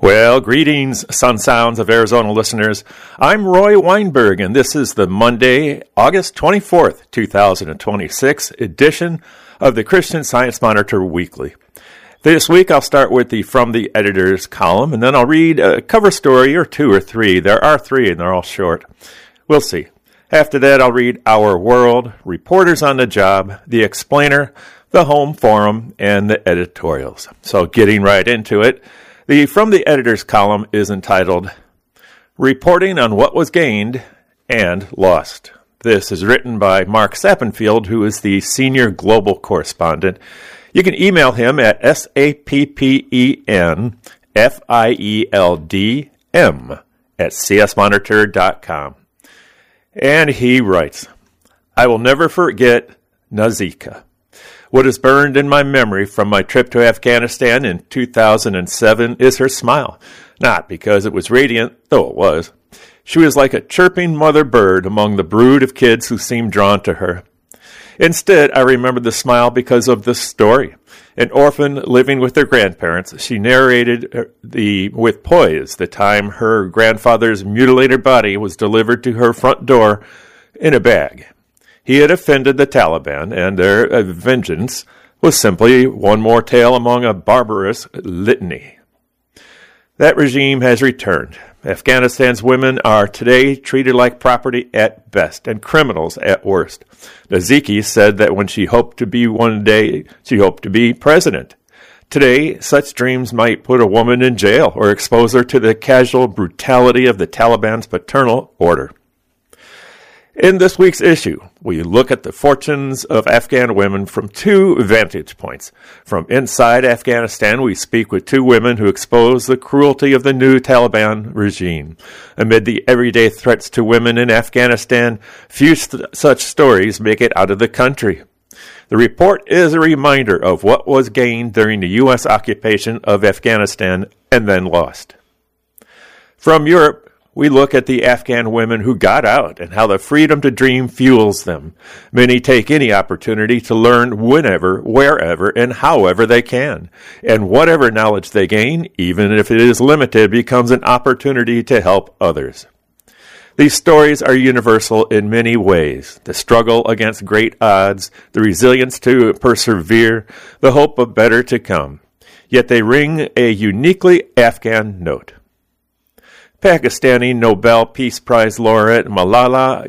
Well, greetings, Sun Sounds of Arizona listeners. I'm Roy Weinberg, and this is the Monday, August 24th, 2026 edition of the Christian Science Monitor Weekly. This week, I'll start with the From the Editor's column, and then I'll read a cover story or two or three. There are three, and they're all short. We'll see. After that, I'll read Our World, Reporters on the Job, The Explainer, The Home Forum, and the editorials. So getting right into it. The From the Editor's column is entitled, Reporting on What Was Gained and Lost. This is written by Mark Sappenfield, who is the Senior Global Correspondent. You can email him at sappenfieldm@csmonitor.com. And he writes, I will never forget Nazika. What is burned in my memory from my trip to Afghanistan in 2007 is her smile. Not because it was radiant, though it was. She was like a chirping mother bird among the brood of kids who seemed drawn to her. Instead, I remember the smile because of the story. An orphan living with her grandparents, she narrated with poise the time her grandfather's mutilated body was delivered to her front door in a bag. He had offended the Taliban, and their vengeance was simply one more tale among a barbarous litany. That regime has returned. Afghanistan's women are today treated like property at best and criminals at worst. Nazika said that when she hoped to be president. Today, such dreams might put a woman in jail or expose her to the casual brutality of the Taliban's paternal order. In this week's issue, we look at the fortunes of Afghan women from two vantage points. From inside Afghanistan, we speak with two women who expose the cruelty of the new Taliban regime. Amid the everyday threats to women in Afghanistan, few such stories make it out of the country. The report is a reminder of what was gained during the U.S. occupation of Afghanistan and then lost. From Europe, we look at the Afghan women who got out and how the freedom to dream fuels them. Many take any opportunity to learn whenever, wherever, and however they can. And whatever knowledge they gain, even if it is limited, becomes an opportunity to help others. These stories are universal in many ways. The struggle against great odds, the resilience to persevere, the hope of better to come. Yet they ring a uniquely Afghan note. Pakistani Nobel Peace Prize laureate Malala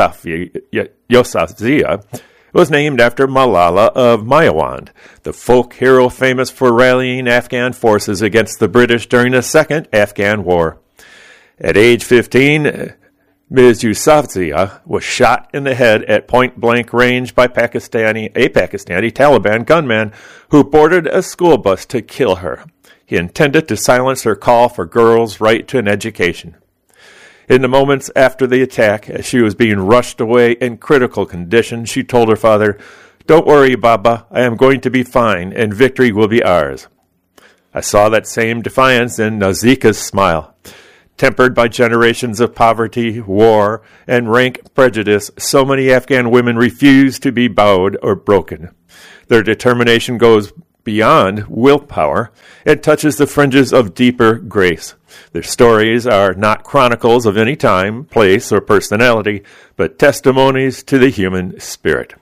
Yousafzai was named after Malala of Maiwand, the folk hero famous for rallying Afghan forces against the British during the Second Afghan War. At age 15, Ms. Yousafzai was shot in the head at point-blank range by a Pakistani Taliban gunman who boarded a school bus to kill her. He intended to silence her call for girls' right to an education. In the moments after the attack, as she was being rushed away in critical condition, she told her father, "Don't worry, Baba, I am going to be fine, and victory will be ours." I saw that same defiance in Nazika's smile. Tempered by generations of poverty, war, and rank prejudice, so many Afghan women refuse to be bowed or broken. Their determination goes beyond willpower and touches the fringes of deeper grace. Their stories are not chronicles of any time, place, or personality, but testimonies to the human spirit.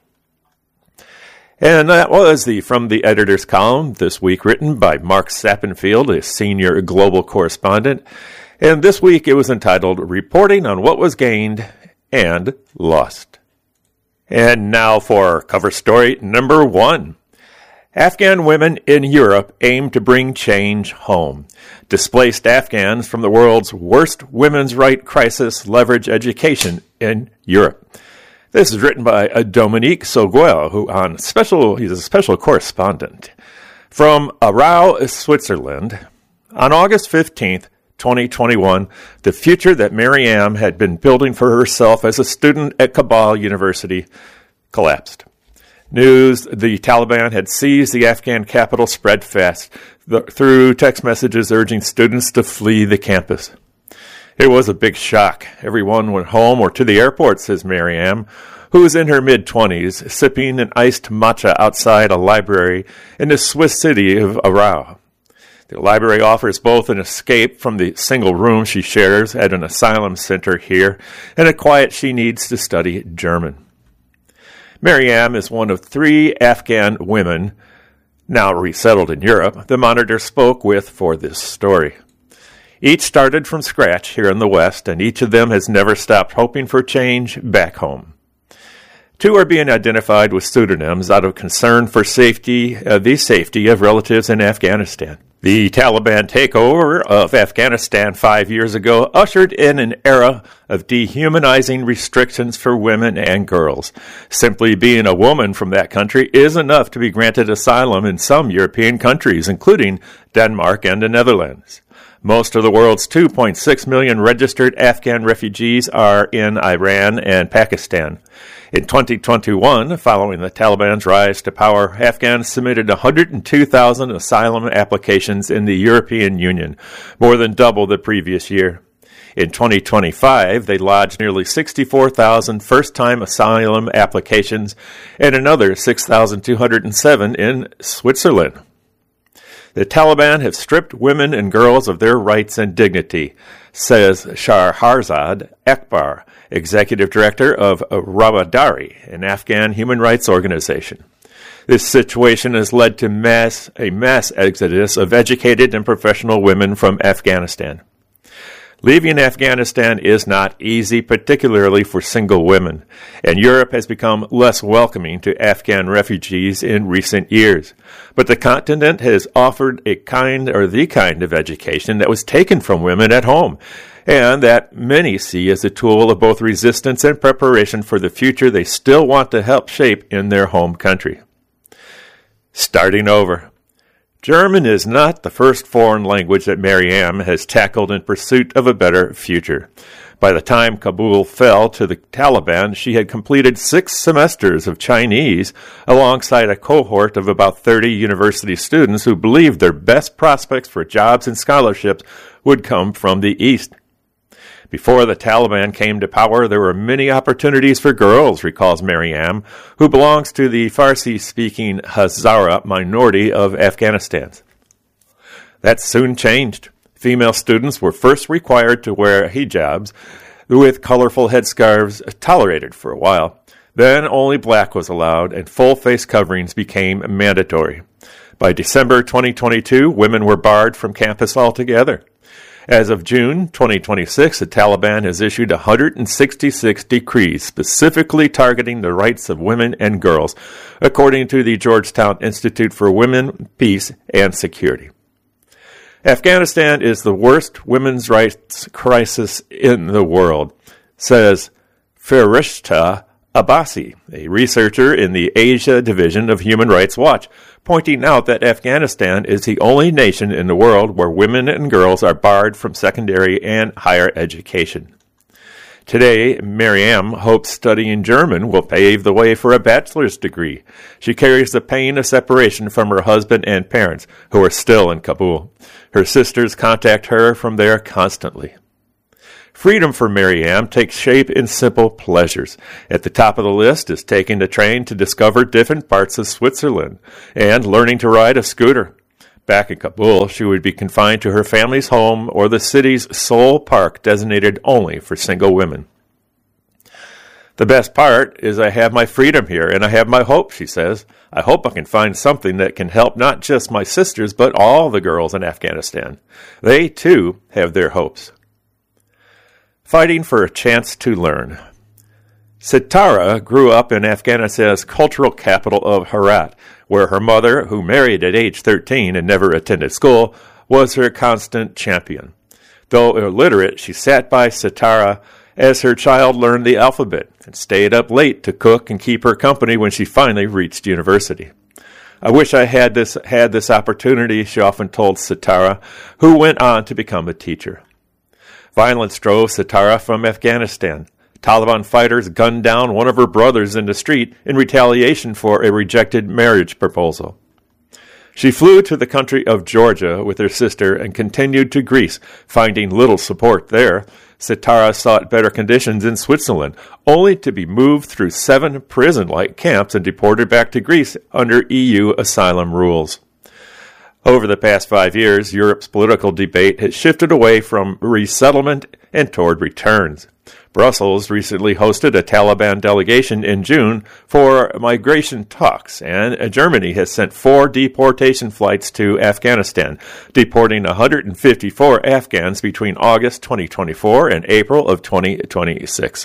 And that was the From the Editor's column this week, written by Mark Sappenfield, a senior global correspondent. And this week it was entitled Reporting on What Was Gained and Lost. And now for cover story number 1. Afghan women in Europe aim to bring change home. Displaced Afghans from the world's worst women's rights crisis leverage education in Europe. This is written by Dominique Sauguel, he's a special correspondent. From Aarau, Switzerland, on August 15th, 2021, the future that Mariam had been building for herself as a student at Kabul University collapsed. News the Taliban had seized the Afghan capital spread fast through text messages urging students to flee the campus. It was a big shock. Everyone went home or to the airport, says Mariam, who was in her mid-20s, sipping an iced matcha outside a library in the Swiss city of Aarau. The library offers both an escape from the single room she shares at an asylum center here and a quiet she needs to study German. Maryam is one of 3 Afghan women, now resettled in Europe, the Monitor spoke with for this story. Each started from scratch here in the West, and each of them has never stopped hoping for change back home. 2 are being identified with pseudonyms out of concern for the safety of relatives in Afghanistan. The Taliban takeover of Afghanistan 5 years ago ushered in an era of dehumanizing restrictions for women and girls. Simply being a woman from that country is enough to be granted asylum in some European countries, including Denmark and the Netherlands. Most of the world's 2.6 million registered Afghan refugees are in Iran and Pakistan. In 2021, following the Taliban's rise to power, Afghans submitted 102,000 asylum applications in the European Union, more than double the previous year. In 2025, they lodged nearly 64,000 first-time asylum applications and another 6,207 in Switzerland. The Taliban have stripped women and girls of their rights and dignity, says Shahrazad Akbar, executive director of Rawadari, an Afghan human rights organization. This situation has led to a mass exodus of educated and professional women from Afghanistan. Leaving Afghanistan is not easy, particularly for single women, and Europe has become less welcoming to Afghan refugees in recent years. But the continent has offered the kind of education that was taken from women at home, and that many see as a tool of both resistance and preparation for the future they still want to help shape in their home country. Starting over. German is not the first foreign language that Maryam has tackled in pursuit of a better future. By the time Kabul fell to the Taliban, she had completed 6 semesters of Chinese alongside a cohort of about 30 university students who believed their best prospects for jobs and scholarships would come from the East. Before the Taliban came to power, there were many opportunities for girls, recalls Maryam, who belongs to the Farsi-speaking Hazara minority of Afghanistan. That soon changed. Female students were first required to wear hijabs, with colorful headscarves tolerated for a while. Then only black was allowed, and full face coverings became mandatory. By December 2022, women were barred from campus altogether. As of June 2026, the Taliban has issued 166 decrees specifically targeting the rights of women and girls, according to the Georgetown Institute for Women, Peace, and Security. Afghanistan is the worst women's rights crisis in the world, says Ferishta Abbasi, a researcher in the Asia Division of Human Rights Watch, pointing out that Afghanistan is the only nation in the world where women and girls are barred from secondary and higher education. Today, Maryam hopes studying German will pave the way for a bachelor's degree. She carries the pain of separation from her husband and parents, who are still in Kabul. Her sisters contact her from there constantly. Freedom for Maryam takes shape in simple pleasures. At the top of the list is taking the train to discover different parts of Switzerland and learning to ride a scooter. Back in Kabul, she would be confined to her family's home or the city's sole park designated only for single women. The best part is I have my freedom here and I have my hope, she says. I hope I can find something that can help not just my sisters, but all the girls in Afghanistan. They, too, have their hopes. Fighting for a chance to learn. Sitara grew up in Afghanistan's cultural capital of Herat, where her mother, who married at age 13 and never attended school, was her constant champion. Though illiterate, she sat by Sitara as her child learned the alphabet and stayed up late to cook and keep her company when she finally reached university. I wish I had this opportunity, she often told Sitara, who went on to become a teacher. Violence drove Sitara from Afghanistan. Taliban fighters gunned down one of her brothers in the street in retaliation for a rejected marriage proposal. She flew to the country of Georgia with her sister and continued to Greece, finding little support there. Sitara sought better conditions in Switzerland, only to be moved through 7 prison-like camps and deported back to Greece under EU asylum rules. Over the past 5 years, Europe's political debate has shifted away from resettlement and toward returns. Brussels recently hosted a Taliban delegation in June for migration talks, and Germany has sent 4 deportation flights to Afghanistan, deporting 154 Afghans between August 2024 and April of 2026.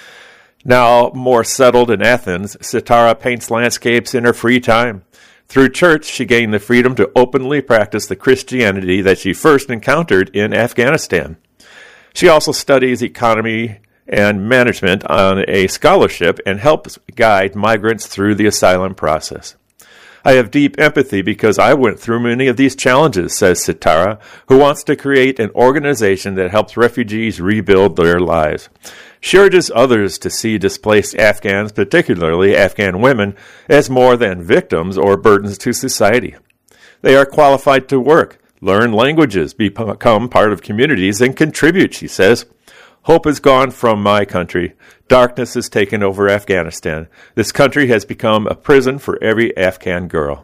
Now more settled in Athens, Sitara paints landscapes in her free time. Through church, she gained the freedom to openly practice the Christianity that she first encountered in Afghanistan. She also studies economy and management on a scholarship and helps guide migrants through the asylum process. I have deep empathy because I went through many of these challenges, says Sitara, who wants to create an organization that helps refugees rebuild their lives. She urges others to see displaced Afghans, particularly Afghan women, as more than victims or burdens to society. They are qualified to work, learn languages, become part of communities, and contribute, she says. Hope is gone from my country. Darkness has taken over Afghanistan. This country has become a prison for every Afghan girl.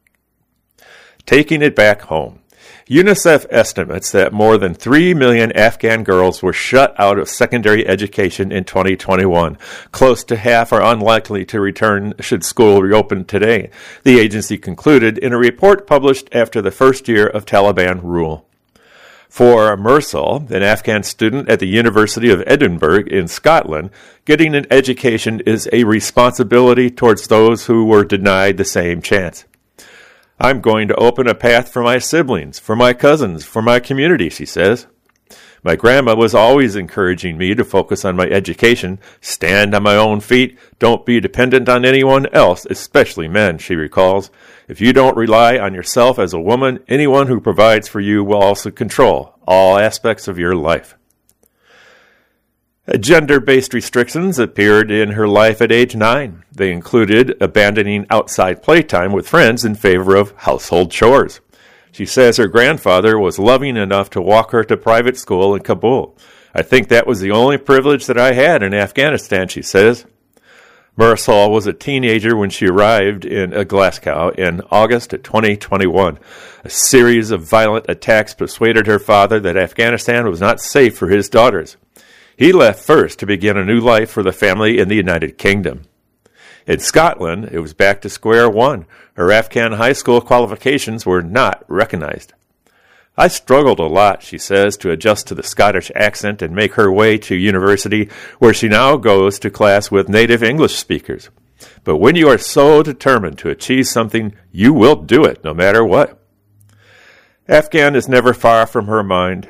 Taking it back home. UNICEF estimates that more than 3 million Afghan girls were shut out of secondary education in 2021. Close to half are unlikely to return should school reopen today, the agency concluded in a report published after the first year of Taliban rule. For Mursal, an Afghan student at the University of Edinburgh in Scotland, getting an education is a responsibility towards those who were denied the same chance. I'm going to open a path for my siblings, for my cousins, for my community, she says. My grandma was always encouraging me to focus on my education, stand on my own feet, don't be dependent on anyone else, especially men, she recalls. If you don't rely on yourself as a woman, anyone who provides for you will also control all aspects of your life. Gender-based restrictions appeared in her life at age 9. They included abandoning outside playtime with friends in favor of household chores. She says her grandfather was loving enough to walk her to private school in Kabul. I think that was the only privilege that I had in Afghanistan, she says. Mursal was a teenager when she arrived in Glasgow in August 2021. A series of violent attacks persuaded her father that Afghanistan was not safe for his daughters. He left first to begin a new life for the family in the United Kingdom. In Scotland, it was back to square one. Her Afghan high school qualifications were not recognized. I struggled a lot, she says, to adjust to the Scottish accent and make her way to university, where she now goes to class with native English speakers. But when you are so determined to achieve something, you will do it, no matter what. Afghanistan is never far from her mind.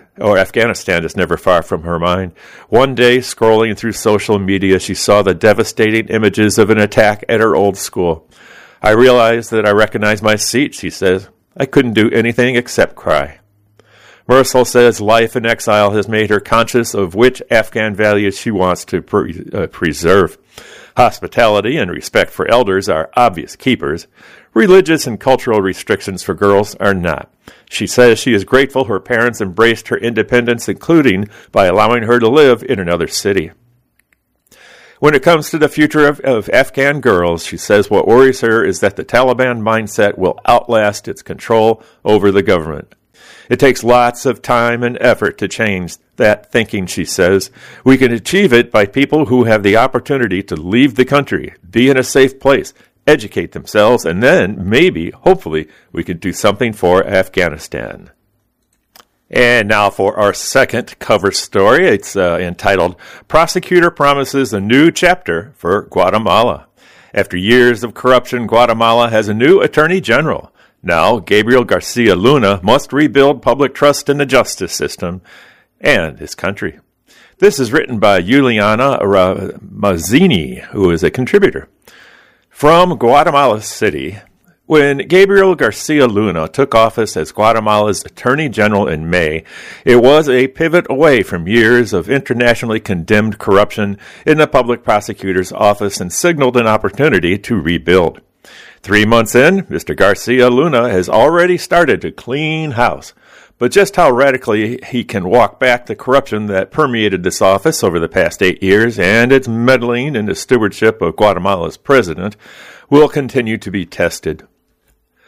One day, scrolling through social media, she saw the devastating images of an attack at her old school. I realized that I recognized my seat, she says. I couldn't do anything except cry. Mursal says life in exile has made her conscious of which Afghan values she wants to preserve. Hospitality and respect for elders are obvious keepers. Religious and cultural restrictions for girls are not. She says she is grateful her parents embraced her independence, including by allowing her to live in another city. When it comes to the future of Afghan girls, she says what worries her is that the Taliban mindset will outlast its control over the government. It takes lots of time and effort to change that thinking, she says. We can achieve it by people who have the opportunity to leave the country, be in a safe place, educate themselves, and then maybe, hopefully, we could do something for Afghanistan. And now for our second cover story. It's entitled, Prosecutor Promises a New Chapter for Guatemala. After years of corruption, Guatemala has a new attorney general. Now, Gabriel Garcia Luna must rebuild public trust in the justice system and his country. This is written by Juliana Mazzini, who is a contributor. From Guatemala City, when Gabriel Garcia Luna took office as Guatemala's Attorney General in May, it was a pivot away from years of internationally condemned corruption in the public prosecutor's office and signaled an opportunity to rebuild. 3 months in, Mr. Garcia Luna has already started to clean house. But just how radically he can walk back the corruption that permeated this office over the past 8 years and its meddling in the stewardship of Guatemala's president will continue to be tested.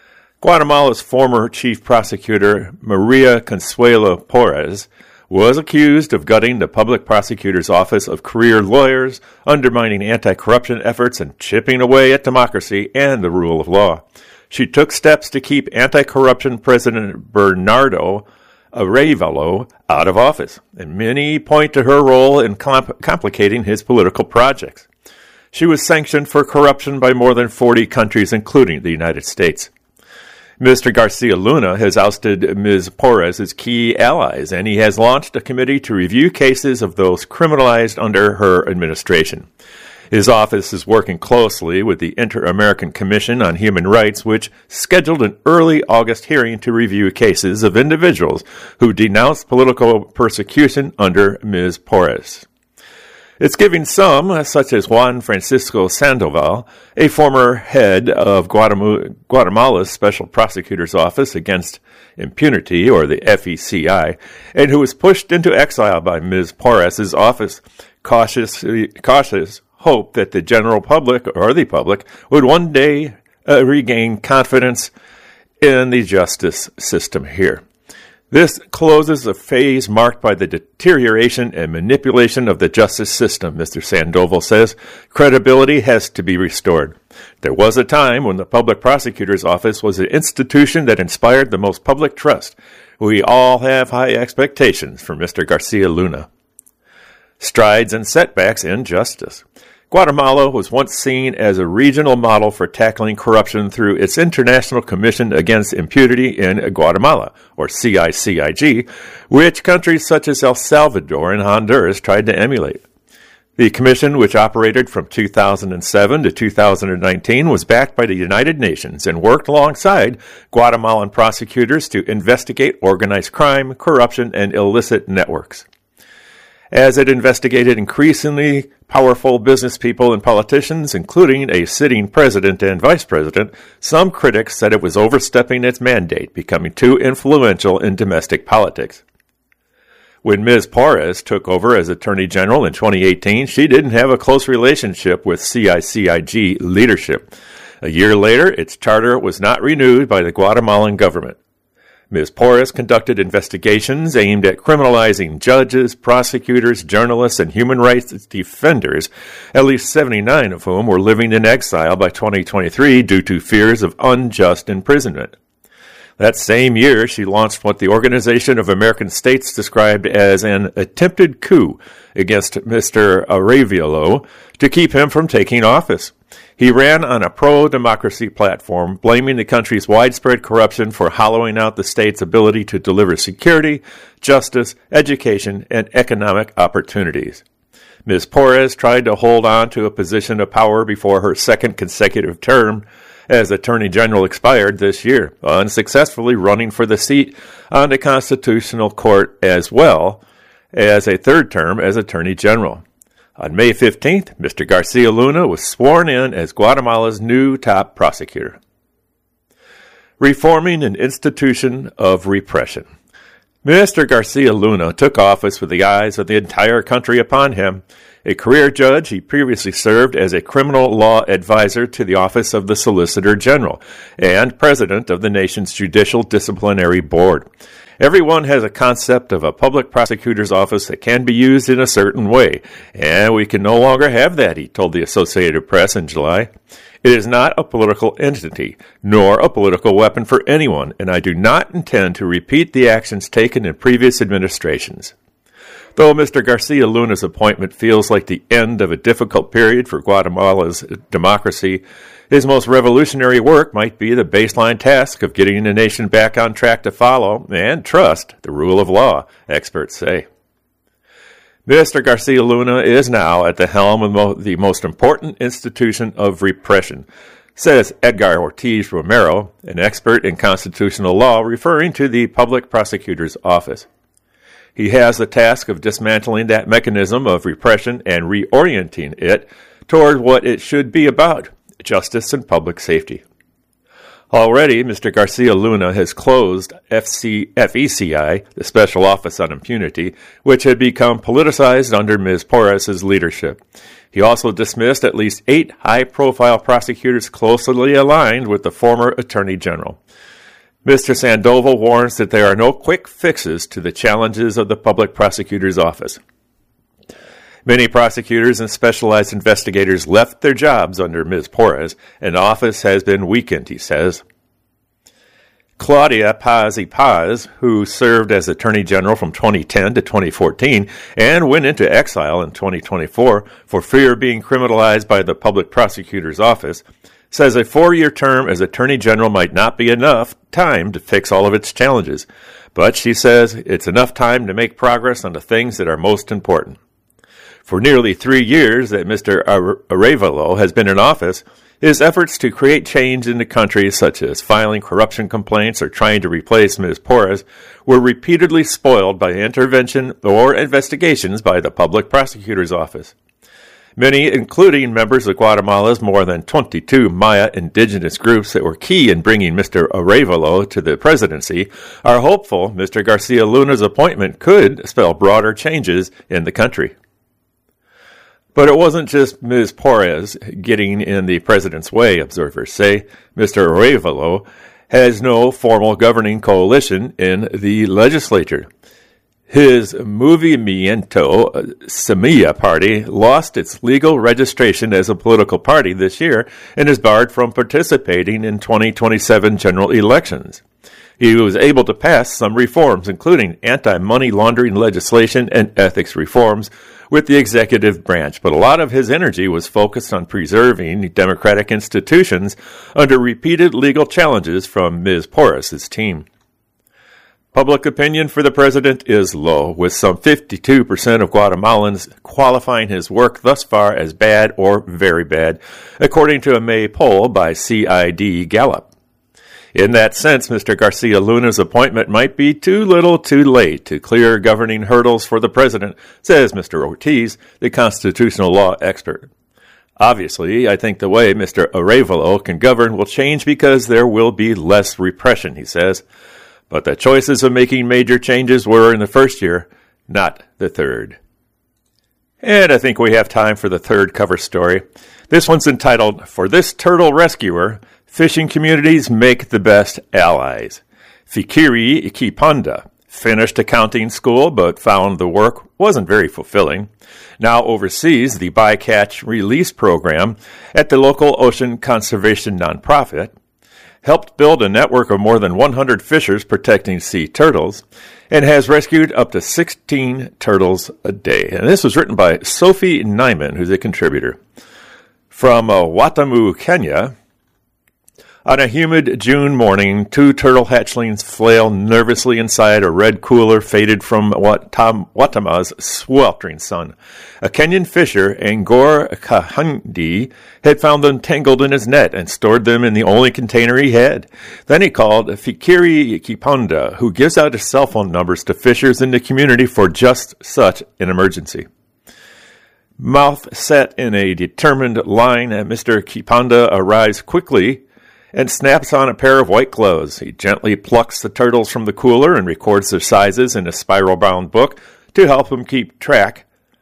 Guatemala's former chief prosecutor, Maria Consuelo Porras, was accused of gutting the public prosecutor's office of career lawyers, undermining anti-corruption efforts, and chipping away at democracy and the rule of law. She took steps to keep anti-corruption President Bernardo Arévalo out of office, and many point to her role in complicating his political projects. She was sanctioned for corruption by more than 40 countries, including the United States. Mr. Garcia Luna has ousted Ms. Porras as key allies, and he has launched a committee to review cases of those criminalized under her administration. His office is working closely with the Inter-American Commission on Human Rights, which scheduled an early August hearing to review cases of individuals who denounced political persecution under Ms. Porras. It's giving some, such as Juan Francisco Sandoval, a former head of Guatemala's Special Prosecutor's Office Against Impunity, or the FECI, and who was pushed into exile by Ms. Porras' office, cautious hope that the general public, or the public, would one day regain confidence in the justice system here. This closes a phase marked by the deterioration and manipulation of the justice system, Mr. Sandoval says. Credibility has to be restored. There was a time when the public prosecutor's office was an institution that inspired the most public trust. We all have high expectations for Mr. Garcia Luna. Strides and setbacks in justice. Guatemala was once seen as a regional model for tackling corruption through its International Commission Against Impunity in Guatemala, or CICIG, which countries such as El Salvador and Honduras tried to emulate. The commission, which operated from 2007 to 2019, was backed by the United Nations and worked alongside Guatemalan prosecutors to investigate organized crime, corruption, and illicit networks. As it investigated increasingly powerful business people and politicians, including a sitting president and vice president, some critics said it was overstepping its mandate, becoming too influential in domestic politics. When Ms. Porras took over as Attorney General in 2018, she didn't have a close relationship with CICIG leadership. A year later, its charter was not renewed by the Guatemalan government. Ms. Porras conducted investigations aimed at criminalizing judges, prosecutors, journalists, and human rights defenders, at least 79 of whom were living in exile by 2023 due to fears of unjust imprisonment. That same year, she launched what the Organization of American States described as an attempted coup against Mr. Arévalo to keep him from taking office. He ran on a pro-democracy platform, blaming the country's widespread corruption for hollowing out the state's ability to deliver security, justice, education, and economic opportunities. Ms. Porras tried to hold on to a position of power before her second consecutive term as Attorney General expired this year, unsuccessfully running for the seat on the Constitutional Court as well as a third term as Attorney General. On May 15th, Mr. Garcia Luna was sworn in as Guatemala's new top prosecutor. Reforming an institution of repression. Mr. Garcia Luna took office with the eyes of the entire country upon him. A career judge, he previously served as a criminal law advisor to the Office of the Solicitor General and president of the nation's Judicial Disciplinary Board. Everyone has a concept of a public prosecutor's office that can be used in a certain way, and we can no longer have that, he told the Associated Press in July. It is not a political entity, nor a political weapon for anyone, and I do not intend to repeat the actions taken in previous administrations. Though Mr. Garcia Luna's appointment feels like the end of a difficult period for Guatemala's democracy, his most revolutionary work might be the baseline task of getting the nation back on track to follow and trust the rule of law, experts say. Mr. Garcia Luna is now at the helm of the most important institution of repression, says Edgar Ortiz Romero, an expert in constitutional law, referring to the Public Prosecutor's Office. He has the task of dismantling that mechanism of repression and reorienting it toward what it should be about, justice and public safety. Mr. Garcia Luna has closed FECI, the Special Office on Impunity, which had become politicized under Ms. Porras' leadership. He also dismissed at least 8 high-profile prosecutors closely aligned with the former Attorney General. Mr. Sandoval warns that there are no quick fixes to the challenges of the public prosecutor's office. Many prosecutors and specialized investigators left their jobs under Ms. Porras, and office has been weakened, he says. Claudia Paz, who served as Attorney General from 2010 to 2014 and went into exile in 2024 for fear of being criminalized by the public prosecutor's office, says a 4-year term as Attorney General might not be enough time to fix all of its challenges. But she says it's enough time to make progress on the things that are most important. For nearly 3 years that Mr. Arevalo has been in office, his efforts to create change in the country, such as filing corruption complaints or trying to replace Ms. Porras, were repeatedly spoiled by intervention or investigations by the public prosecutor's office. Many, including members of Guatemala's more than 22 Maya indigenous groups that were key in bringing Mr. Arevalo to the presidency, are hopeful Mr. Garcia Luna's appointment could spell broader changes in the country. But it wasn't just Ms. Porras getting in the president's way, observers say. Mr. Arevalo has no formal governing coalition in the legislature. His Movimiento Semilla party lost its legal registration as a political party this year and is barred from participating in 2027 general elections. He was able to pass some reforms, including anti-money laundering legislation and ethics reforms, with the executive branch, but a lot of his energy was focused on preserving democratic institutions under repeated legal challenges from Ms. Porras' team. Public opinion for the president is low, with some 52% of Guatemalans qualifying his work thus far as bad or very bad, according to a May poll by CID Gallup. In that sense, Mr. Garcia Luna's appointment might be too little too late to clear governing hurdles for the president, says Mr. Ortiz, the constitutional law expert. Obviously, I think the way Mr. Arevalo can govern will change because there will be less repression, he says. But the choices of making major changes were in the first year, not the third. And I think we have time for the third cover story. This one's entitled, "For This Turtle Rescuer, Fishing Communities Make the Best Allies." Fikiri Ikipanda finished accounting school but found the work wasn't very fulfilling. Now oversees the bycatch release program at the local ocean conservation nonprofit, helped build a network of more than 100 fishers protecting sea turtles, and has rescued up to 16 turtles a day. And this was written by Sophie Nyman, who's a contributor. From Watamu, Kenya, on a humid June morning, 2 turtle hatchlings flail nervously inside a red cooler faded from Watama's sweltering sun. A Kenyan fisher, Angor Kahandi, had found them tangled in his net and stored them in the only container he had. Then he called Fikiri Kipanda, who gives out his cell phone numbers to fishers in the community for just such an emergency. Mouth set in a determined line, Mr. Kipanda arrives quickly and snaps on a pair of white gloves. He gently plucks the turtles from the cooler and records their sizes in a spiral-bound book to help him track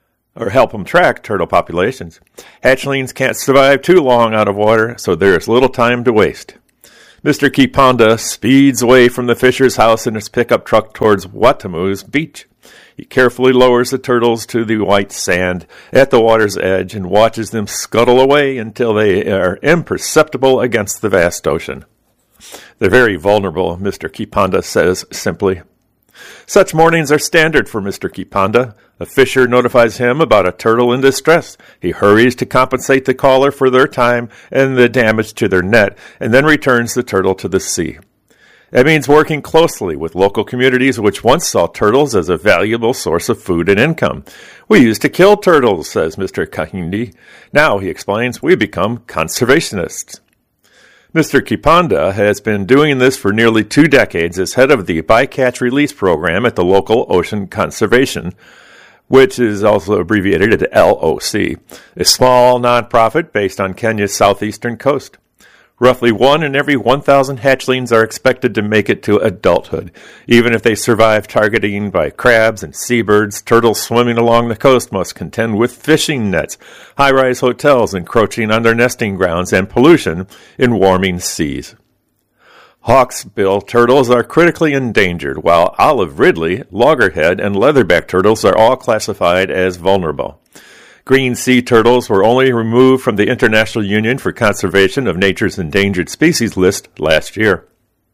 turtle populations. Hatchlings can't survive too long out of water, so there's little time to waste. Mr. Kipanda speeds away from the fisher's house in his pickup truck towards Watamu's beach. He carefully lowers the turtles to the white sand at the water's edge and watches them scuttle away until they are imperceptible against the vast ocean. They're very vulnerable, Mr. Kipanda says simply. Such mornings are standard for Mr. Kipanda. A fisher notifies him about a turtle in distress. He hurries to compensate the caller for their time and the damage to their net, and then returns the turtle to the sea. That means working closely with local communities which once saw turtles as a valuable source of food and income. We used to kill turtles, says Mr. Kahindi. Now, he explains, we become conservationists. Mr. Kipanda has been doing this for nearly 2 decades as head of the Bycatch Release Program at the local Ocean Conservation, which is also abbreviated as LOC, a small nonprofit based on Kenya's southeastern coast. Roughly 1 in every 1,000 hatchlings are expected to make it to adulthood. Even if they survive targeting by crabs and seabirds, turtles swimming along the coast must contend with fishing nets, high-rise hotels encroaching on their nesting grounds, and pollution in warming seas. Hawksbill turtles are critically endangered, while olive ridley, loggerhead, and leatherback turtles are all classified as vulnerable. Green sea turtles were only removed from the International Union for Conservation of Nature's Endangered Species list last year.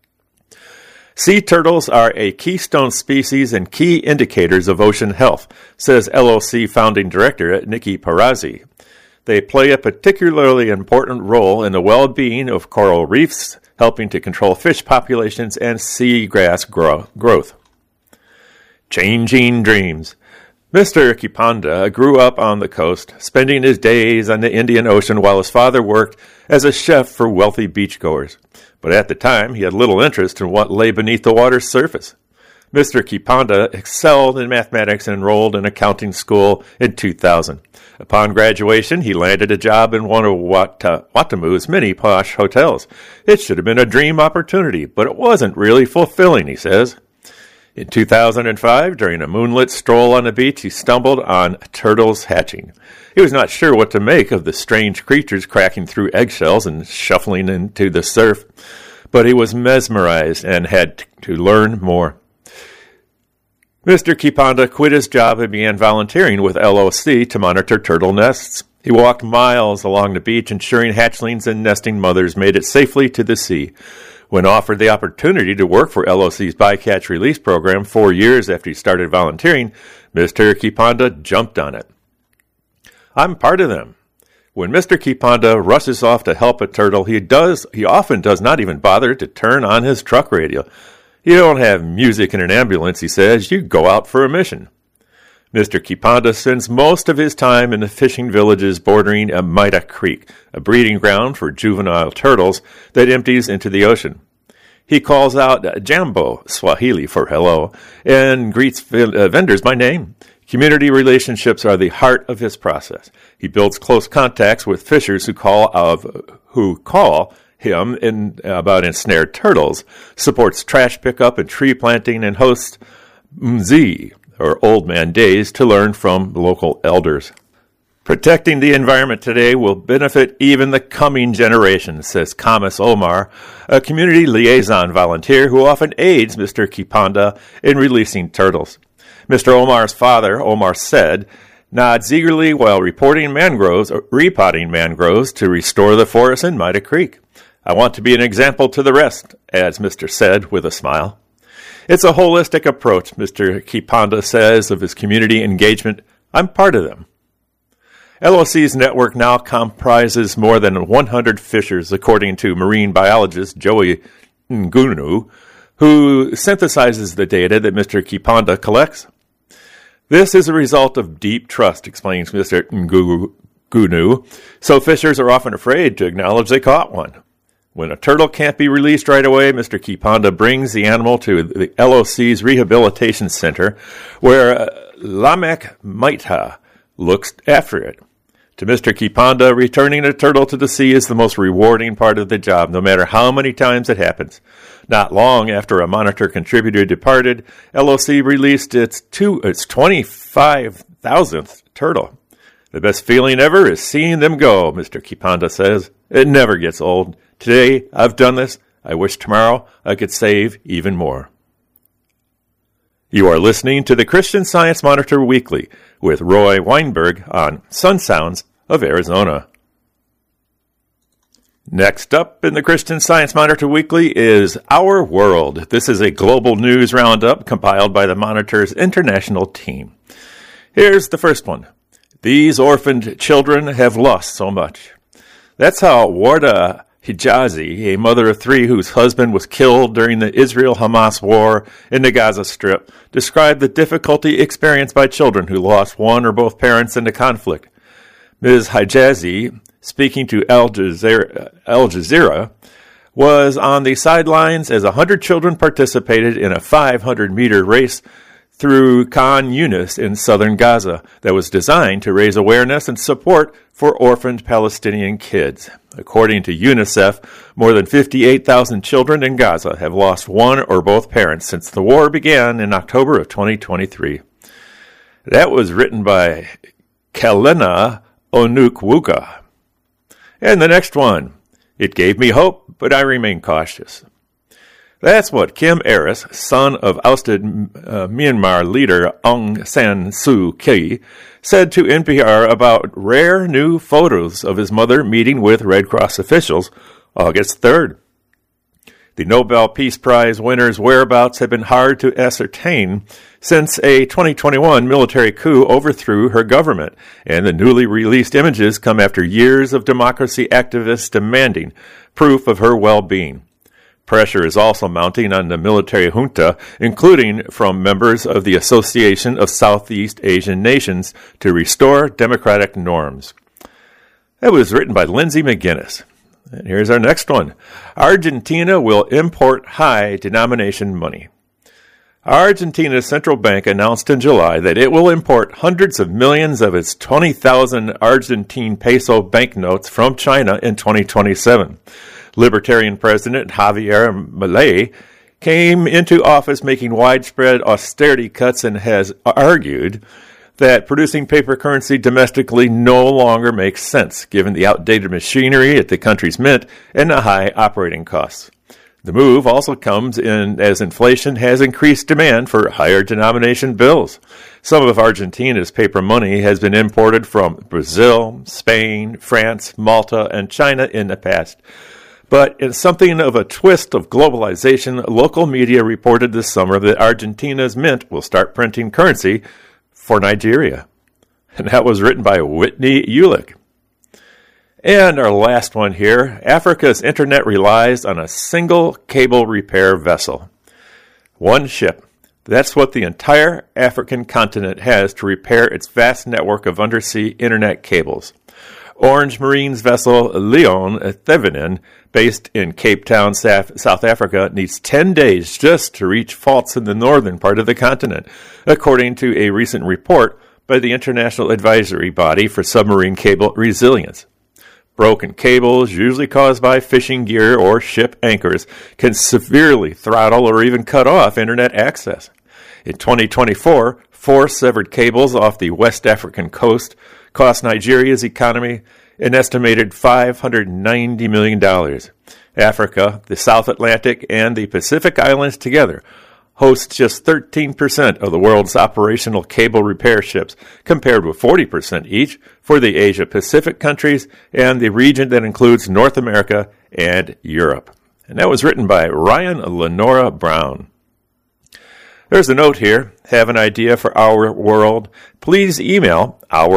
Sea turtles are a keystone species and key indicators of ocean health, says LOC founding director Nikki Parazzi. They play a particularly important role in the well-being of coral reefs, helping to control fish populations and seagrass growth. Changing dreams. Mr. Kipanda grew up on the coast, spending his days on the Indian Ocean while his father worked as a chef for wealthy beachgoers. But at the time, he had little interest in what lay beneath the water's surface. Mr. Kipanda excelled in mathematics and enrolled in accounting school in 2000. Upon graduation, he landed a job in one of Watamu's many posh hotels. It should have been a dream opportunity, but it wasn't really fulfilling, he says. In 2005, during a moonlit stroll on the beach, he stumbled on turtles hatching. He was not sure what to make of the strange creatures cracking through eggshells and shuffling into the surf, but he was mesmerized and had to learn more. Mr. Kipanda quit his job and began volunteering with LOC to monitor turtle nests. He walked miles along the beach, ensuring hatchlings and nesting mothers made it safely to the sea. When offered the opportunity to work for LOC's bycatch release program 4 years after he started volunteering, Mr. Kipanda jumped on it. I'm part of them. When Mr. Kipanda rushes off to help a turtle, he often does not even bother to turn on his truck radio. You don't have music in an ambulance, he says. You go out for a mission. Mr. Kipanda spends most of his time in the fishing villages bordering Maida Creek, a breeding ground for juvenile turtles that empties into the ocean. He calls out Jambo, Swahili for hello, and greets vendors by name. Community relationships are the heart of his process. He builds close contacts with fishers who call him about ensnared turtles, supports trash pickup and tree planting, and hosts Mzi, or Old Man Days, to learn from local elders. Protecting the environment today will benefit even the coming generation, says Kamis Omar, a community liaison volunteer who often aids Mr. Kipanda in releasing turtles. Mr. Omar's father, Omar said, nods eagerly while repotting mangroves to restore the forest in Maida Creek. I want to be an example to the rest, adds Mr. Said with a smile. It's a holistic approach, Mr. Kipanda says of his community engagement. I'm part of them. LOC's network now comprises more than 100 fishers, according to marine biologist Joey Ngunu, who synthesizes the data that Mr. Kipanda collects. This is a result of deep trust, explains Mr. Ngunu, so fishers are often afraid to acknowledge they caught one. When a turtle can't be released right away, Mr. Kipanda brings the animal to the LOC's Rehabilitation Center, where Lamek Maita looks after it. To Mr. Kipanda, returning a turtle to the sea is the most rewarding part of the job, no matter how many times it happens. Not long after a Monitor contributor departed, LOC released its 25,000th turtle. The best feeling ever is seeing them go, Mr. Kipanda says. It never gets old. Today, I've done this. I wish tomorrow I could save even more. You are listening to the Christian Science Monitor Weekly with Roy Weinberg on Sun Sounds of Arizona. Next up in the Christian Science Monitor Weekly is Our World. This is a global news roundup compiled by the Monitor's international team. Here's the first one. These orphaned children have lost so much. That's how Warda Hijazi, a mother of 3 whose husband was killed during the Israel-Hamas war in the Gaza Strip, described the difficulty experienced by children who lost one or both parents in the conflict. Ms. Hijazi, speaking to Al Jazeera, was on the sidelines as 100 children participated in a 500-meter race through Khan Yunis in southern Gaza that was designed to raise awareness and support for orphaned Palestinian kids. According to UNICEF, more than 58,000 children in Gaza have lost one or both parents since the war began in October of 2023. That was written by Kalena Onukwuka. And the next one. It gave me hope, but I remain cautious. That's what Kim Aris, son of ousted Myanmar leader Aung San Suu Kyi, said to NPR about rare new photos of his mother meeting with Red Cross officials August 3rd. The Nobel Peace Prize winner's whereabouts have been hard to ascertain since a 2021 military coup overthrew her government, and the newly released images come after years of democracy activists demanding proof of her well-being. Pressure is also mounting on the military junta, including from members of the Association of Southeast Asian Nations, to restore democratic norms. That was written by Lindsay McGinnis. And here's our next one. Argentina will import high-denomination money. Argentina's central bank announced in July that it will import hundreds of millions of its 20,000 Argentine peso banknotes from China in 2027. Libertarian President Javier Milei came into office making widespread austerity cuts and has argued that producing paper currency domestically no longer makes sense, given the outdated machinery at the country's mint and the high operating costs. The move also comes in as inflation has increased demand for higher denomination bills. Some of Argentina's paper money has been imported from Brazil, Spain, France, Malta, and China in the past. But in something of a twist of globalization, local media reported this summer that Argentina's mint will start printing currency for Nigeria. And that was written by Whitney Ulick. And our last one here, Africa's internet relies on a single cable repair vessel. One ship. That's what the entire African continent has to repair its vast network of undersea internet cables. Orange Marine's vessel Leon Thevenin, based in Cape Town, South Africa, needs 10 days just to reach faults in the northern part of the continent, according to a recent report by the International Advisory Body for Submarine Cable Resilience. Broken cables, usually caused by fishing gear or ship anchors, can severely throttle or even cut off internet access. In 2024, 4 severed cables off the West African coast cost Nigeria's economy an estimated $590 million. Africa, the South Atlantic, and the Pacific Islands together host just 13% of the world's operational cable repair ships, compared with 40% each for the Asia-Pacific countries and the region that includes North America and Europe. And that was written by Ryan Lenora Brown. There's a note here. Have an idea for Our World? Please email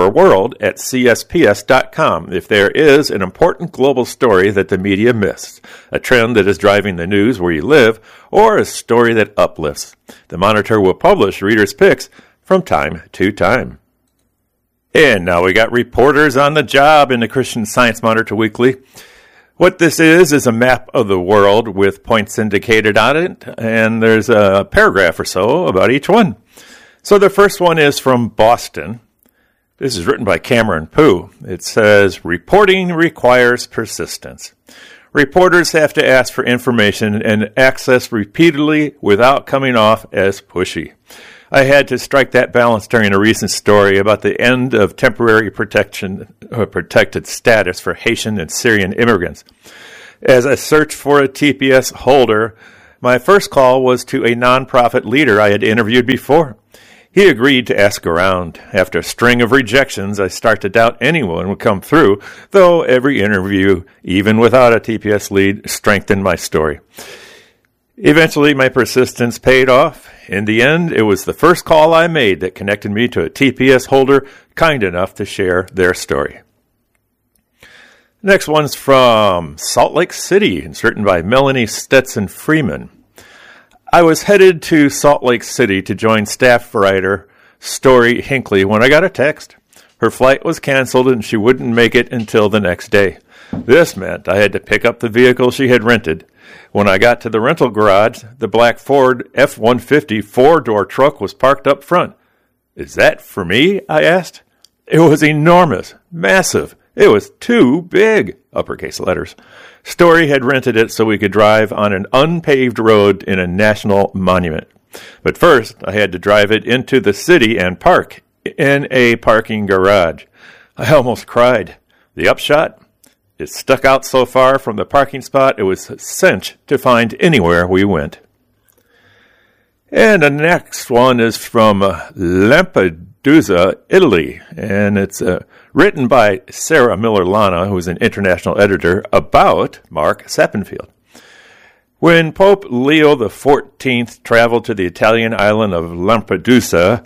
ourworld@csps.com if there is an important global story that the media missed, a trend that is driving the news where you live, or a story that uplifts. The Monitor will publish readers' picks from time to time. And now we got reporters on the job in the Christian Science Monitor Weekly. What this is a map of the world with points indicated on it, and there's a paragraph or so about each one. So the first one is from Boston. This is written by Cameron Pooh. It says, reporting requires persistence. Reporters have to ask for information and access repeatedly without coming off as pushy. I had to strike that balance during a recent story about the end of temporary protected status for Haitian and Syrian immigrants. As I searched for a TPS holder, my first call was to a nonprofit leader I had interviewed before. He agreed to ask around. After a string of rejections, I start to doubt anyone would come through, though every interview, even without a TPS lead, strengthened my story. Eventually, my persistence paid off. In the end, it was the first call I made that connected me to a TPS holder kind enough to share their story. Next one's from Salt Lake City. It's written by Melanie Stetson Freeman. I was headed to Salt Lake City to join staff writer Story Hinckley when I got a text. Her flight was canceled and she wouldn't make it until the next day. This meant I had to pick up the vehicle she had rented. When I got to the rental garage, the black Ford F-150 four-door truck was parked up front. Is that for me? I asked. It was enormous, massive. It was too big, uppercase letters. Story had rented it so we could drive on an unpaved road in a national monument. But first, I had to drive it into the city and park in a parking garage. I almost cried. The upshot? It stuck out so far from the parking spot it was a cinch to find anywhere we went. And the next one is from Lampedusa, Italy, and it's written by Sarah Miller-Lana, who is an international editor, about Mark Sappenfield. When Pope Leo XIV traveled to the Italian island of Lampedusa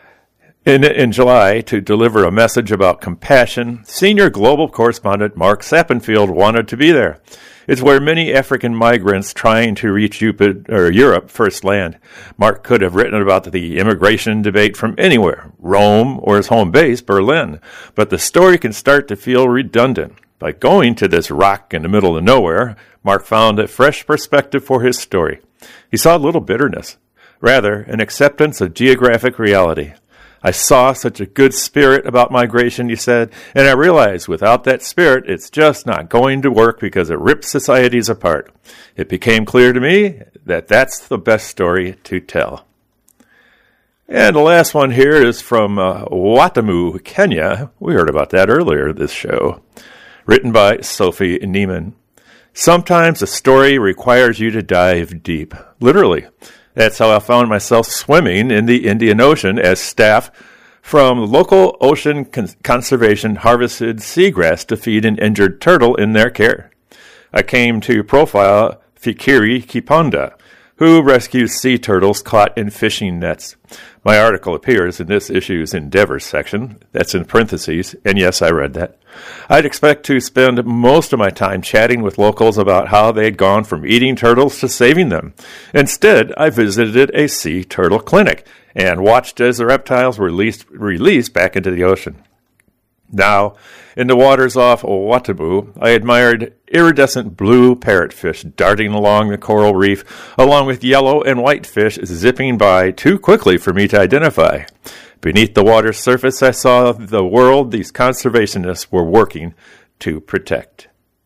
in July to deliver a message about compassion, senior global correspondent Mark Sappenfield wanted to be there. It's where many African migrants trying to reach Europe first land. Mark could have written about the immigration debate from anywhere, Rome or his home base, Berlin, but the story can start to feel redundant. By going to this rock in the middle of nowhere, Mark found a fresh perspective for his story. He saw little bitterness, rather an acceptance of geographic reality. I saw such a good spirit about migration, he said, and I realized without that spirit, it's just not going to work because it rips societies apart. It became clear to me that that's the best story to tell. And the last one here is from Watamu, Kenya. We heard about that earlier this show. Written by Sophie Neiman. Sometimes a story requires you to dive deep, literally. That's how I found myself swimming in the Indian Ocean as staff from local ocean conservation harvested seagrass to feed an injured turtle in their care. I came to profile Fikiri Kiponda, who rescues sea turtles caught in fishing nets. My article appears in this issue's Endeavors section. That's in parentheses, and yes, I read that. I'd expect to spend most of my time chatting with locals about how they'd gone from eating turtles to saving them. Instead, I visited a sea turtle clinic and watched as the reptiles were released back into the ocean. Now, in the waters off Watamu, I admired iridescent blue parrotfish darting along the coral reef, along with yellow and white fish zipping by too quickly for me to identify. Beneath the water's surface, I saw the world these conservationists were working to protect.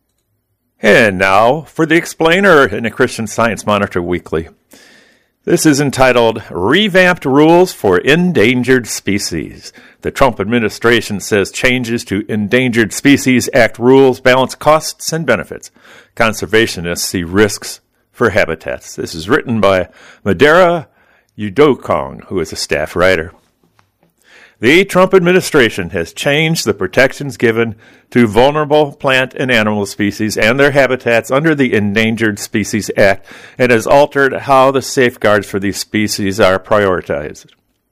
And now for the explainer in the Christian Science Monitor Weekly. This is entitled, Revamped Rules for Endangered Species. The Trump administration says changes to Endangered Species Act rules balance costs and benefits. Conservationists see risks for habitats. This is written by Madara Udokong, who is a staff writer. The Trump administration has changed the protections given to vulnerable plant and animal species and their habitats under the Endangered Species Act and has altered how the safeguards for these species are prioritized.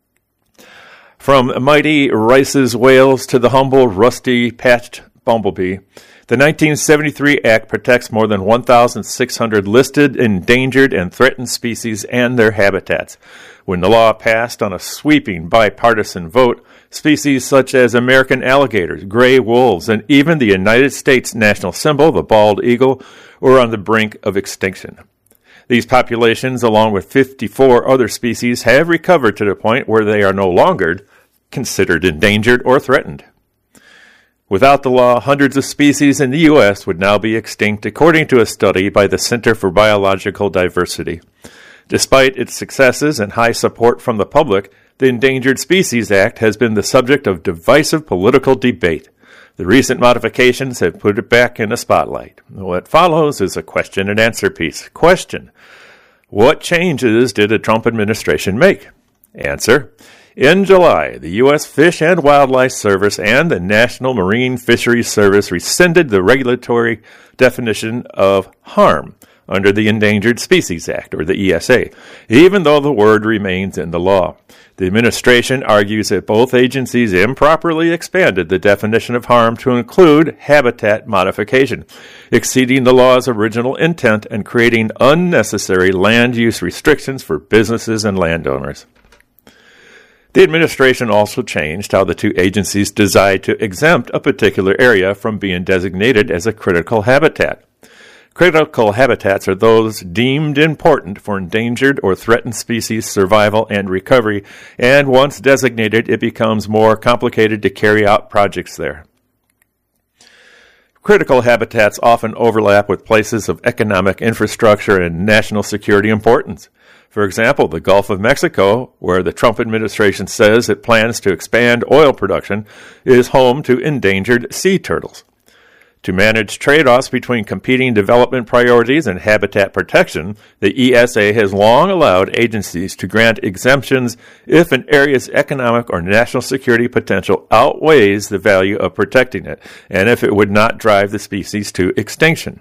From mighty Rice's whales to the humble rusty-patched bumblebee, the 1973 Act protects more than 1,600 listed endangered and threatened species and their habitats. When the law passed on a sweeping bipartisan vote, species such as American alligators, gray wolves, and even the United States national symbol, the bald eagle, were on the brink of extinction. These populations, along with 54 other species, have recovered to the point where they are no longer considered endangered or threatened. Without the law, hundreds of species in the U.S. would now be extinct, according to a study by the Center for Biological Diversity. Despite its successes and high support from the public, the Endangered Species Act has been the subject of divisive political debate. The recent modifications have put it back in the spotlight. What follows is a question and answer piece. Question: what changes did the Trump administration make? Answer: in July, the U.S. Fish and Wildlife Service and the National Marine Fisheries Service rescinded the regulatory definition of harm under the Endangered Species Act, or the ESA, even though the word remains in the law. The administration argues that both agencies improperly expanded the definition of harm to include habitat modification, exceeding the law's original intent and creating unnecessary land use restrictions for businesses and landowners. The administration also changed how the two agencies decide to exempt a particular area from being designated as a critical habitat. Critical habitats are those deemed important for endangered or threatened species survival and recovery, and once designated, it becomes more complicated to carry out projects there. Critical habitats often overlap with places of economic infrastructure and national security importance. For example, the Gulf of Mexico, where the Trump administration says it plans to expand oil production, is home to endangered sea turtles. To manage trade-offs between competing development priorities and habitat protection, the ESA has long allowed agencies to grant exemptions if an area's economic or national security potential outweighs the value of protecting it, and if it would not drive the species to extinction.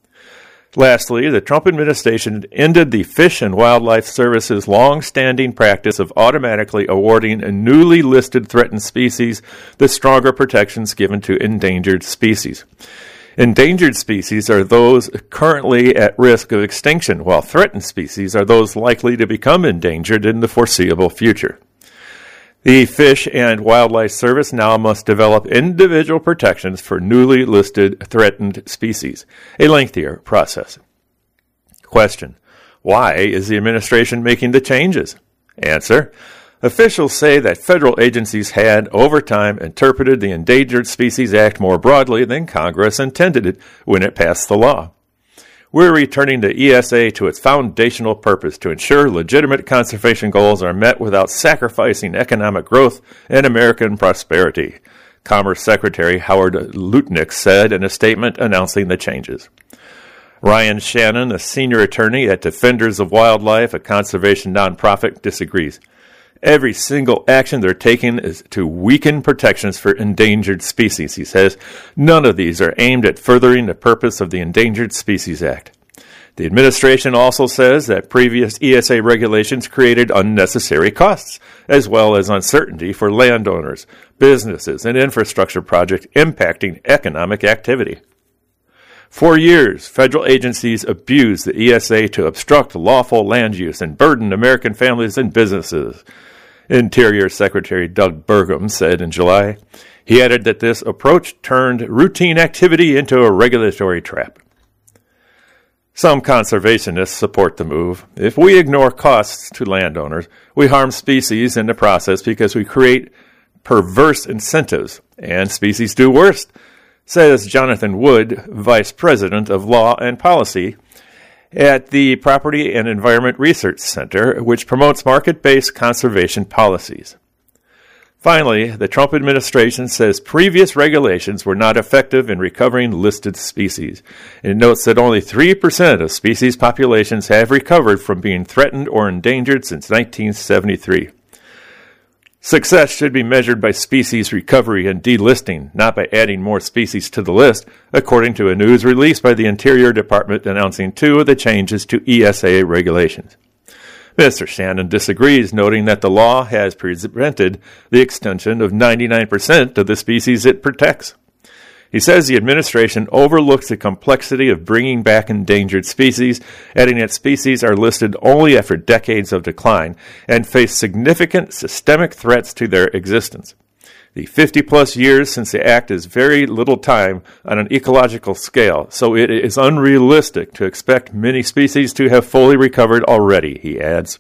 Lastly, the Trump administration ended the Fish and Wildlife Service's long-standing practice of automatically awarding a newly listed threatened species the stronger protections given to endangered species. Endangered species are those currently at risk of extinction, while threatened species are those likely to become endangered in the foreseeable future. The Fish and Wildlife Service now must develop individual protections for newly listed threatened species, a lengthier process. Question: why is the administration making the changes? Answer: officials say that federal agencies had, over time, interpreted the Endangered Species Act more broadly than Congress intended it when it passed the law. We're returning the ESA to its foundational purpose to ensure legitimate conservation goals are met without sacrificing economic growth and American prosperity, Commerce Secretary Howard Lutnick said in a statement announcing the changes. Ryan Shannon, a senior attorney at Defenders of Wildlife, a conservation nonprofit, disagrees. Every single action they're taking is to weaken protections for endangered species, he says. None of these are aimed at furthering the purpose of the Endangered Species Act. The administration also says that previous ESA regulations created unnecessary costs, as well as uncertainty for landowners, businesses, and infrastructure projects impacting economic activity. For years, federal agencies abused the ESA to obstruct lawful land use and burden American families and businesses, Interior Secretary Doug Burgum said in July. He added that this approach turned routine activity into a regulatory trap. Some conservationists support the move. If we ignore costs to landowners, we harm species in the process because we create perverse incentives, and species do worse, says Jonathan Wood, Vice President of Law and Policy at the Property and Environment Research Center, which promotes market-based conservation policies. Finally, the Trump administration says previous regulations were not effective in recovering listed species. It notes that only 3% of species populations have recovered from being threatened or endangered since 1973. Success should be measured by species recovery and delisting, not by adding more species to the list, according to a news release by the Interior Department announcing 2 of the changes to ESA regulations. Mr. Shannon disagrees, noting that the law has prevented the extinction of 99% of the species it protects. He says the administration overlooks the complexity of bringing back endangered species, adding that species are listed only after decades of decline and face significant systemic threats to their existence. The 50-plus years since the act is very little time on an ecological scale, so it is unrealistic to expect many species to have fully recovered already, he adds.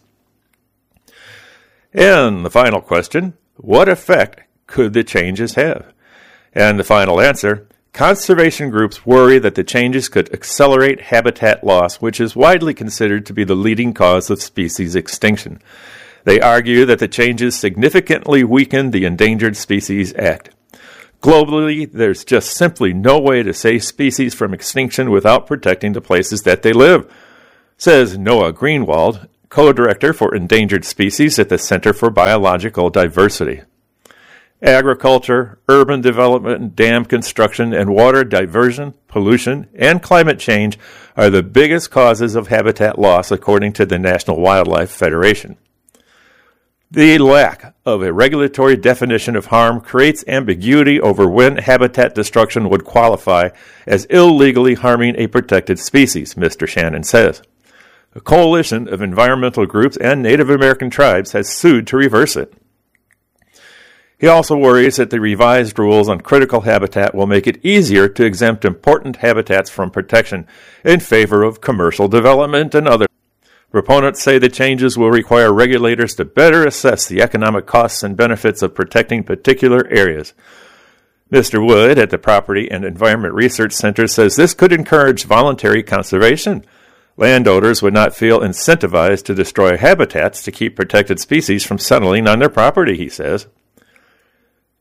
And the final question, what effect could the changes have? And the final answer, conservation groups worry that the changes could accelerate habitat loss, which is widely considered to be the leading cause of species extinction. They argue that the changes significantly weaken the Endangered Species Act. Globally, there's just simply no way to save species from extinction without protecting the places that they live, says Noah Greenwald, co-director for endangered species at the Center for Biological Diversity. Agriculture, urban development, dam construction, and water diversion, pollution, and climate change are the biggest causes of habitat loss, according to the National Wildlife Federation. The lack of a regulatory definition of harm creates ambiguity over when habitat destruction would qualify as illegally harming a protected species, Mr. Shannon says. A coalition of environmental groups and Native American tribes has sued to reverse it. He also worries that the revised rules on critical habitat will make it easier to exempt important habitats from protection in favor of commercial development and other. Proponents say the changes will require regulators to better assess the economic costs and benefits of protecting particular areas. Mr. Wood at the Property and Environment Research Center says this could encourage voluntary conservation. Landowners would not feel incentivized to destroy habitats to keep protected species from settling on their property, he says.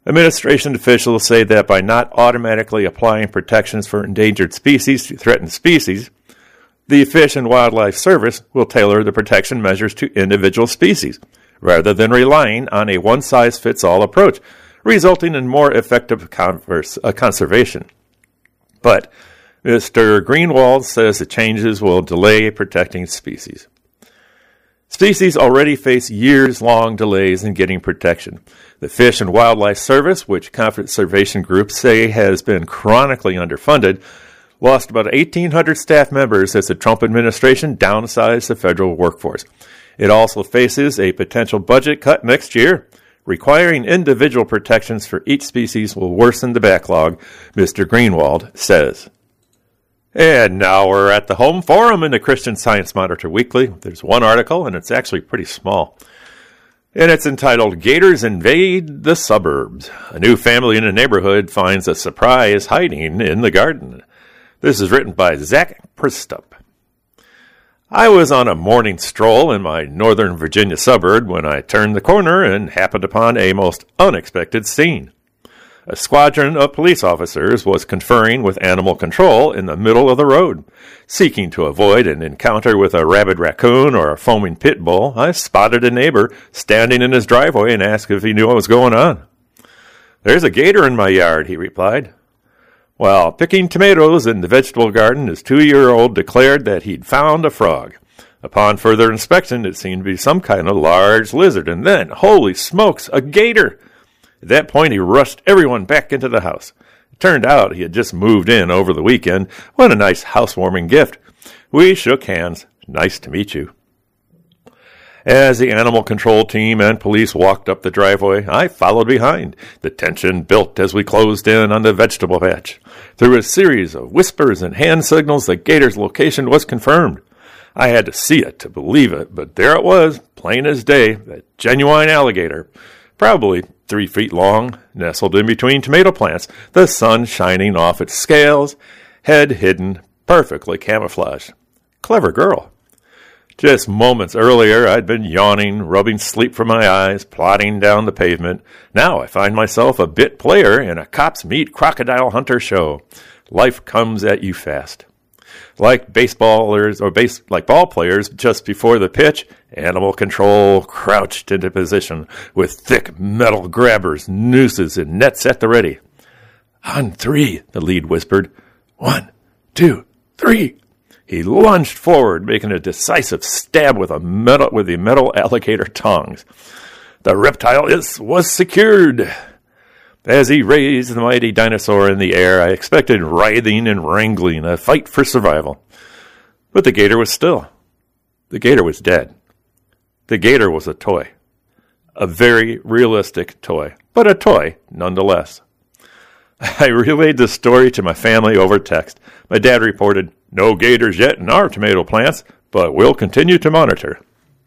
Administration officials say that by not automatically applying protections for endangered species to threatened species, the Fish and Wildlife Service will tailor the protection measures to individual species, rather than relying on a one-size-fits-all approach, resulting in more effective conservation. But Mr. Greenwald says the changes will delay protecting species. Species already face years-long delays in getting protection. The Fish and Wildlife Service, which conservation groups say has been chronically underfunded, lost about 1,800 staff members as the Trump administration downsized the federal workforce. It also faces a potential budget cut next year. Requiring individual protections for each species will worsen the backlog, Mr. Greenwald says. And now we're at the home forum in the Christian Science Monitor Weekly. There's one article, and it's actually pretty small. And it's entitled, Gators Invade the Suburbs. A new family in a neighborhood finds a surprise hiding in the garden. This is written by Zach Pristup. I was on a morning stroll in my Northern Virginia suburb when I turned the corner and happened upon a most unexpected scene. A squadron of police officers was conferring with animal control in the middle of the road. Seeking to avoid an encounter with a rabid raccoon or a foaming pit bull, I spotted a neighbor standing in his driveway and asked if he knew what was going on. "There's a gator in my yard," he replied. While picking tomatoes in the vegetable garden, his 2-year-old declared that he'd found a frog. Upon further inspection, it seemed to be some kind of large lizard, and then, holy smokes, a gator! At that point, he rushed everyone back into the house. It turned out he had just moved in over the weekend. What a nice housewarming gift. We shook hands. Nice to meet you. As the animal control team and police walked up the driveway, I followed behind. The tension built as we closed in on the vegetable patch. Through a series of whispers and hand signals, the gator's location was confirmed. I had to see it to believe it, but there it was, plain as day, a genuine alligator. Probably 3 feet long, nestled in between tomato plants, the sun shining off its scales, head hidden, perfectly camouflaged. Clever girl. Just moments earlier, I'd been yawning, rubbing sleep from my eyes, plodding down the pavement. Now I find myself a bit player in a cops meet crocodile hunter show. Life comes at you fast. Like like ball players just before the pitch, animal control crouched into position with thick metal grabbers, nooses, and nets at the ready. "On 3, the lead whispered. 1, 2, 3. He lunged forward, making a decisive stab with the metal alligator tongs. The reptile was secured. As he raised the mighty dinosaur in the air, I expected writhing and wrangling, a fight for survival. But the gator was still. The gator was dead. The gator was a toy. A very realistic toy, but a toy nonetheless. I relayed the story to my family over text. My dad reported, "No gators yet in our tomato plants, but we'll continue to monitor."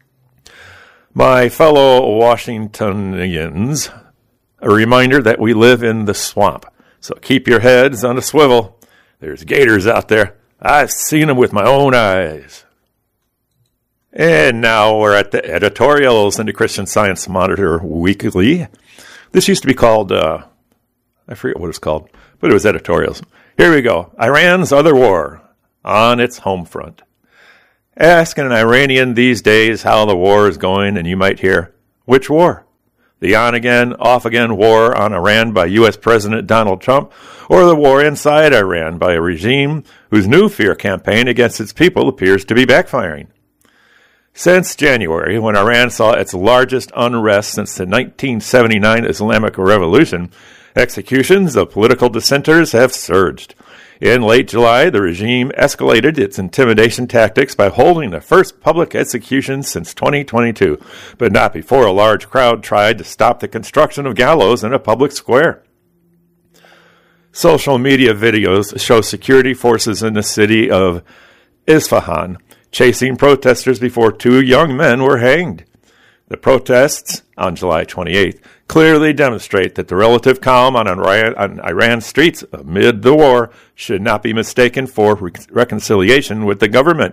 My fellow Washingtonians, a reminder that we live in the swamp, so keep your heads on a swivel. There's gators out there. I've seen them with my own eyes. And now we're at the editorials in the Christian Science Monitor Weekly. This used to be called, I forget what it's called, but it was editorials. Here we go. Iran's other war on its home front. Ask an Iranian these days how the war is going, and you might hear, which war? The on-again, off-again war on Iran by U.S. President Donald Trump, or the war inside Iran by a regime whose new fear campaign against its people appears to be backfiring. Since January, when Iran saw its largest unrest since the 1979 Islamic Revolution, executions of political dissenters have surged. In late July, the regime escalated its intimidation tactics by holding the first public execution since 2022, but not before a large crowd tried to stop the construction of gallows in a public square. Social media videos show security forces in the city of Isfahan chasing protesters before 2 young men were hanged. The protests, on July 28th, clearly demonstrate that the relative calm on Iran's streets amid the war should not be mistaken for reconciliation with the government.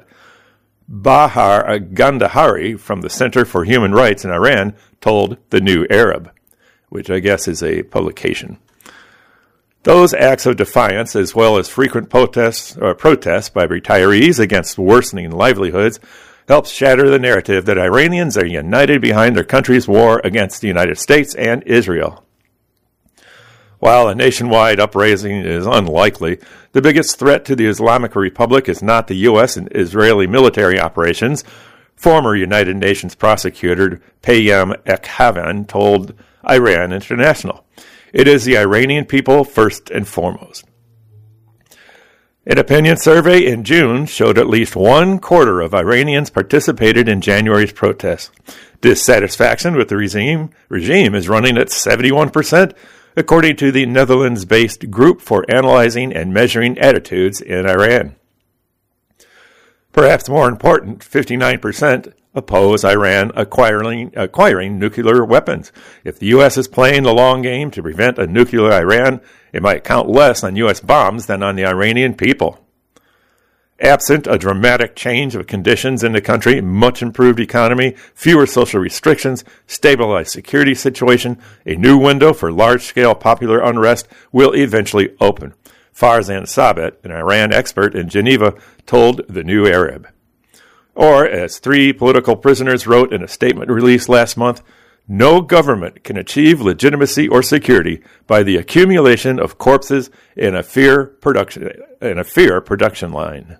Bahar Gandhari from the Center for Human Rights in Iran told The New Arab. which I guess is a publication. Those acts of defiance, as well as frequent protests by retirees against worsening livelihoods, helps shatter the narrative that Iranians are united behind their country's war against the United States and Israel. While a nationwide uprising is unlikely, the biggest threat to the Islamic Republic is not the U.S. and Israeli military operations, former United Nations prosecutor Payam Ekhavan told Iran International. It is the Iranian people first and foremost. An opinion survey in June showed at least 1/4 of Iranians participated in January's protests. Dissatisfaction with the regime is running at 71%, according to the Netherlands-based Group for Analyzing and Measuring Attitudes in Iran. Perhaps more important, 59% oppose Iran acquiring nuclear weapons. If the U.S. is playing the long game to prevent a nuclear Iran, it might count less on U.S. bombs than on the Iranian people. Absent a dramatic change of conditions in the country, much improved economy, fewer social restrictions, stabilized security situation, a new window for large-scale popular unrest will eventually open. Farzan Sabet, an Iran expert in Geneva, told The New Arab. Or, as 3 political prisoners wrote in a statement released last month, no government can achieve legitimacy or security by the accumulation of corpses in a fear production line.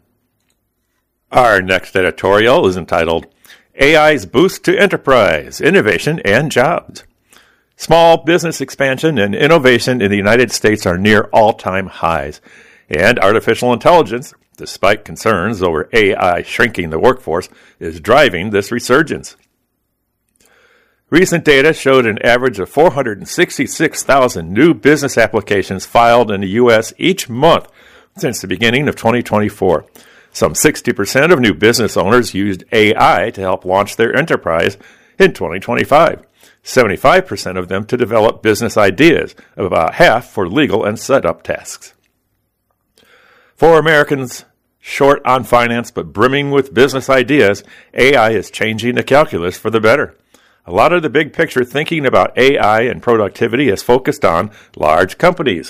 Our next editorial is entitled, AI's Boost to Enterprise, Innovation, and Jobs. Small business expansion and innovation in the United States are near all-time highs, and artificial intelligence, despite concerns over AI shrinking the workforce, is driving this resurgence. Recent data showed an average of 466,000 new business applications filed in the U.S. each month since the beginning of 2024. Some 60% of new business owners used AI to help launch their enterprise in 2025. 75% of them to develop business ideas, about half for legal and setup tasks. For Americans short on finance but brimming with business ideas, AI is changing the calculus for the better. A lot of the big picture thinking about AI and productivity is focused on large companies.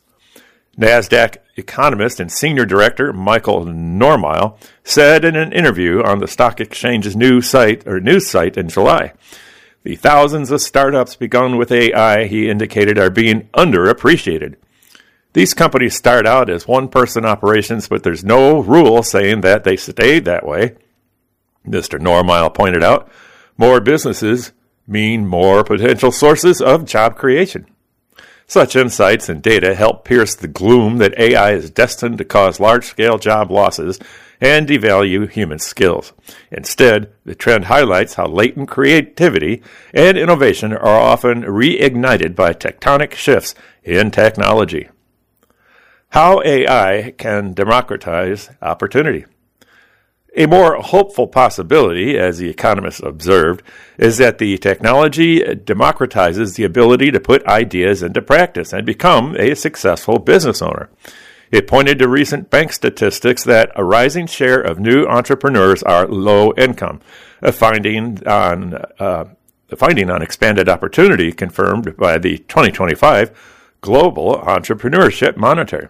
NASDAQ economist and senior director Michael Normile said in an interview on the stock exchange's news site in July, the thousands of startups begun with AI, he indicated, are being underappreciated. These companies start out as one-person operations, but there's no rule saying that they stayed that way. Mr. Normile pointed out, more businesses mean more potential sources of job creation. Such insights and data help pierce the gloom that AI is destined to cause large-scale job losses and devalue human skills. Instead, the trend highlights how latent creativity and innovation are often reignited by tectonic shifts in technology. How AI can democratize opportunity. A more hopeful possibility, as the economist observed, is that the technology democratizes the ability to put ideas into practice and become a successful business owner. It pointed to recent bank statistics that a rising share of new entrepreneurs are low income, a finding on expanded opportunity confirmed by the 2025 Global Entrepreneurship Monitor.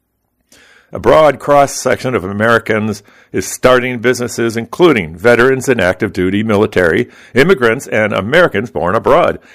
A broad cross-section of Americans is starting businesses, including veterans and active duty military, immigrants, and Americans born abroad.